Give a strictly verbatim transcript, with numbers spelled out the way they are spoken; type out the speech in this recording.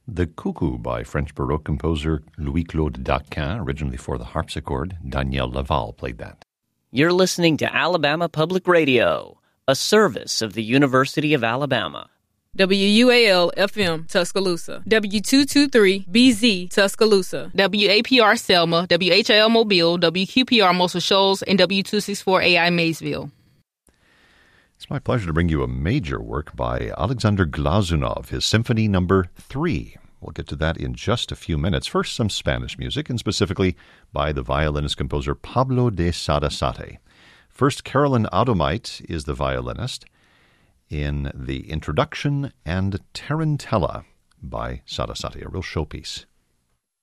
The Cuckoo by French Baroque composer Louis-Claude Daquin, originally for the harpsichord. Daniel Laval played that. You're listening to Alabama Public Radio, a service of the University of Alabama. W U A L F M Tuscaloosa, W two twenty-three B Z Tuscaloosa, W A P R Selma, W H I L Mobile, W Q P R Muscle Shoals, and W two sixty-four A I Maysville. It's my pleasure to bring you a major work by Alexander Glazunov, his Symphony Number three. We'll get to that in just a few minutes. First, some Spanish music, and specifically by the violinist-composer Pablo de Sarasate. First, Carolyn Adomite is the violinist in the introduction and Tarantella by Sarasate, a real showpiece.